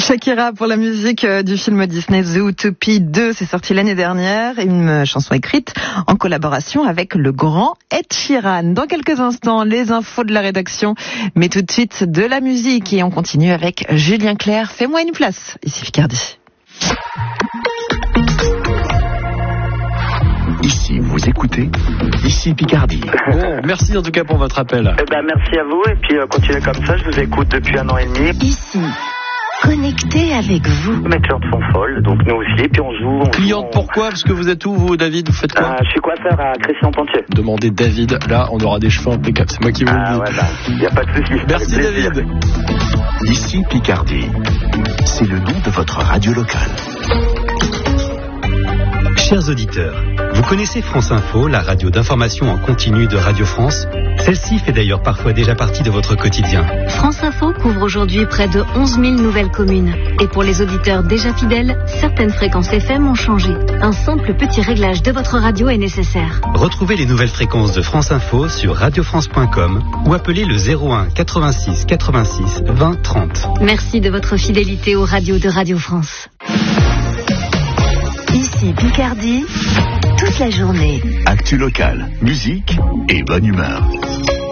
Shakira pour la musique du film Disney Zootopie 2, c'est sorti l'année dernière, une chanson écrite en collaboration avec le grand Ed Sheeran. Dans quelques instants, les infos de la rédaction, mais tout de suite de la musique et on continue avec Julien Clerc. Fais-moi une place, ici Picardie. Ici, vous écoutez, ici Picardie. Bon, merci en tout cas pour votre appel. Merci à vous et puis continuez comme ça, je vous écoute depuis 1 an et demi. Ici, connecté avec vous. Mes clientes sont folles, donc nous aussi, et puis on joue. Cliente pourquoi? Parce que vous êtes où vous, David? Vous faites quoi? Je suis coiffeur à Crécy-en-Pontier. Demandez David, là on aura des cheveux impeccables, c'est moi qui vous le dis. Voilà, il n'y a pas de souci. Merci David. Ici Picardie, c'est le nom de votre radio locale. Chers auditeurs, vous connaissez France Info, la radio d'information en continu de Radio France? Celle-ci fait d'ailleurs parfois déjà partie de votre quotidien. France Info couvre aujourd'hui près de 11 000 nouvelles communes. Et pour les auditeurs déjà fidèles, certaines fréquences FM ont changé. Un simple petit réglage de votre radio est nécessaire. Retrouvez les nouvelles fréquences de France Info sur radiofrance.com ou appelez le 01 86 86 20 30. Merci de votre fidélité aux radios de Radio France. Ici Picardie, toute la journée. Actu locale, musique et bonne humeur.